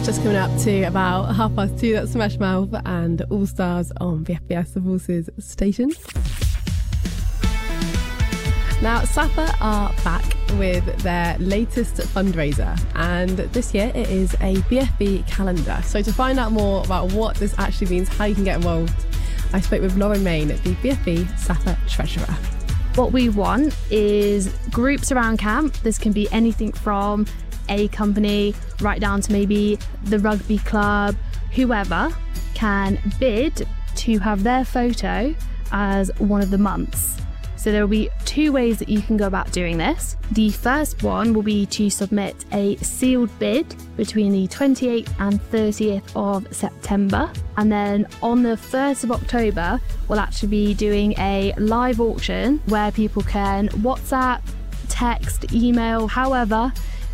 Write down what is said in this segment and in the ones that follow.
just coming up to about 2:30. That's Smash Mouth and All Stars on BFBS, the Voices station. Now, Safa are back with their latest fundraiser, and this year it is a BFB calendar. So to find out more about what this actually means, how you can get involved, I spoke with Lauren Main, the BFB Safa treasurer. What we want is groups around camp. This can be anything from a company right down to maybe the rugby club. Whoever can bid to have their photo as one of the months. So there will be two ways that you can go about doing this. The first one will be to submit a sealed bid between the 28th and 30th of September. And then on the 1st of October, we'll actually be doing a live auction where people can WhatsApp, text, email, however,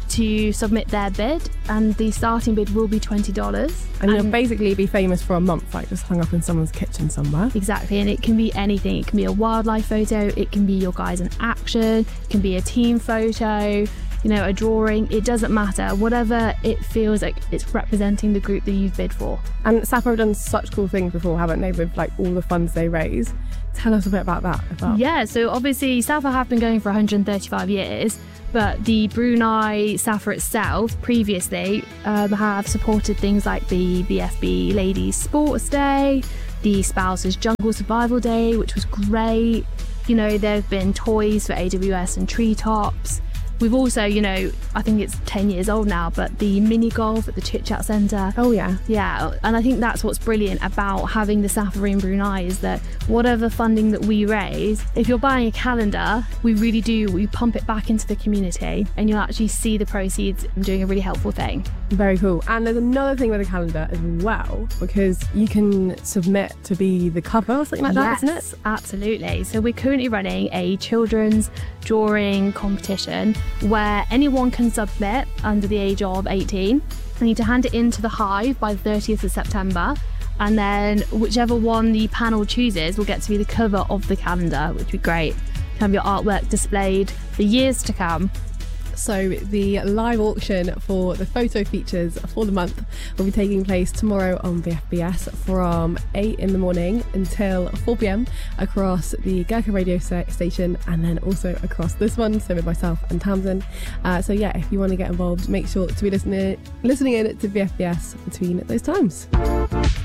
to submit their bid, and the starting bid will be $20. And you'll basically be famous for a month, like just hung up in someone's kitchen somewhere. Exactly, and it can be anything. It can be a wildlife photo, it can be your guys in action, it can be a team photo, a drawing. It doesn't matter, whatever it feels like it's representing the group that you've bid for. And Safa have done such cool things before, haven't they, with like all the funds they raise. Tell us a bit about that as well. Yeah, so obviously Safa have been going for 135 years, but the Brunei Safa itself previously have supported things like the BFB Ladies Sports Day, the Spouses Jungle Survival Day, which was great. There have been toys for AWS and Treetops. We've also, I think it's 10 years old now, but the mini golf at the Chit Chat Centre. Oh, yeah. Yeah, and I think that's what's brilliant about having the Safa in Brunei is that whatever funding that we raise, if you're buying a calendar, we pump it back into the community and you'll actually see the proceeds doing a really helpful thing. Very cool. And there's another thing with the calendar as well, because you can submit to be the cover or something like that, isn't it? Yes, absolutely. So we're currently running a children's drawing competition where anyone can submit under the age of 18. They need to hand it in to the Hive by the 30th of September, and then whichever one the panel chooses will get to be the cover of the calendar, which would be great. Have your artwork displayed for years to come. So the live auction for the photo features for the month will be taking place tomorrow on BFBS from 8 in the morning until 4 p.m. across the Gurkha radio station, and then also across this one, so with myself and Tamsin. So yeah, if you want to get involved, make sure to be listening in to BFBS between those times.